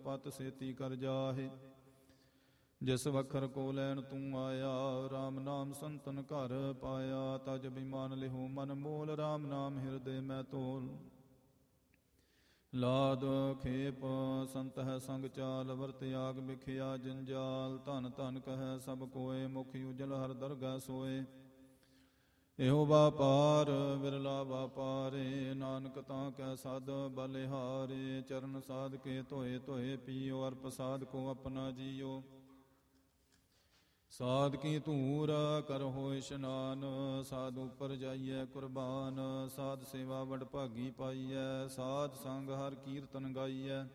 ਪਤ ਸੇਤੀ ਕਰ ਜਾਹੇ। ਜਿਸ ਵਖਰ ਕੋ ਲੈਣ ਤੂੰ ਆਇਆ, ਰਾਮ ਨਾਮ ਸੰਤਨ ਘਰ ਪਾਇਆ। ਤਜ ਬਿਮਾਨ ਲਿਹੋ ਮਨ ਮੋਲ, ਰਾਮ ਨਾਮ ਹਿਰਦੇ ਮੈਂ ਤੋਲ। ਲਾਦ ਖੇਪ ਸੰਤ ਹੈ ਸੰਗ ਚਾਲ, ਵਰਤ ਆਗ ਬਿਖਿਆ ਜੰਜਾਲ। ਧਨ ਧਨ ਕਹੈ ਸਭ ਕੋਏ, ਮੁਖ ਉਜਲ ਹਰ ਦਰਗਾਹ ਸੋਏ। ਇਹੋ ਵਾਪਾਰ ਵਿਰਲਾ ਵਾਪਾਰੇ, ਨਾਨਕ ਤਾਂ ਕੈ ਸਾਧ ਬਲਿਹਾਰੇ। ਚਰਨ ਸਾਧ ਕੇ ਧੋਏ ਧੋਏ ਪੀਓ, ਅਰ ਪ੍ਰਸਾਦ ਕੋ ਆਪਣਾ ਜੀਓ। ਸਾਧ ਕੀ ਧੂਰ ਕਰਹੁ ਇਸ਼ਨਾਨ, ਸਾਧ ਉਪਰ ਜਾਈਐ ਕੁਰਬਾਨ। ਸਾਧ ਸੇਵਾ ਵਡ ਭਾਗੀ ਪਾਈਐ, ਸਾਧ ਸੰਗ ਹਰ ਕੀਰਤਨ ਗਾਈਐ।